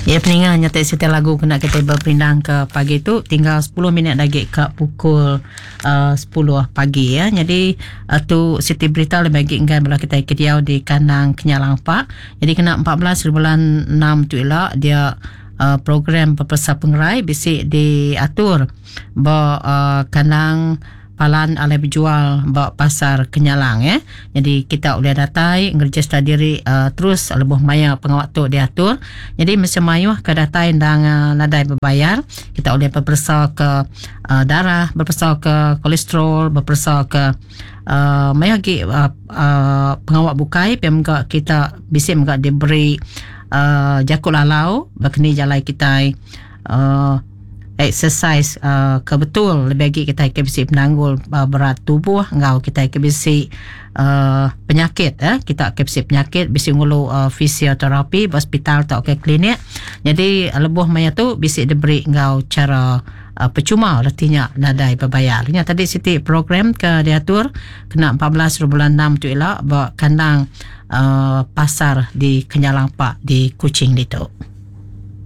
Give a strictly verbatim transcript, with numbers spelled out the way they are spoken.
Ya, peningan nyata setiap lagu kena kita berpindang ke pagi tu tinggal sepuluh minit lagi ke pukul uh, sepuluh pagi ya. Jadi uh, tu Siti Berita lebih bagi enggan bila kita kediau di kandang Kenyalang Park. Jadi kena empat belas bulan enam tu elak dia uh, program berpesal pengerai bisik diatur ba uh, kandang Palan alai berjual bawa pasar Kenyalang ya. Jadi kita boleh datai ngerjesta diri uh, terus lebuh maya pengawaktu diatur. Jadi macam mayuh ke datai dan uh, nadai berbayar. Kita boleh berpersa ke uh, darah, berpersa ke kolesterol, berpersa ke uh, maya lagi uh, uh, pengawak bukai pemga kita bisa mga diberi uh, jakut lalau bakni jalai kita uh, exercise uh, kebetul lebih lagi kita bisa menanggul uh, berat tubuh ngau kita bisa uh, penyakit eh kita bisa penyakit bisa ngulu uh, fisioterapi hospital atau ke klinik. Jadi lebuh maya tu bisa diberi ngau cara uh, percuma artinya nadai berbayar. Nya tadi Siti program ke diatur kena empat belas bulan enam tu elak bawa kandang uh, pasar di Kenyalang Park di Kuching itu.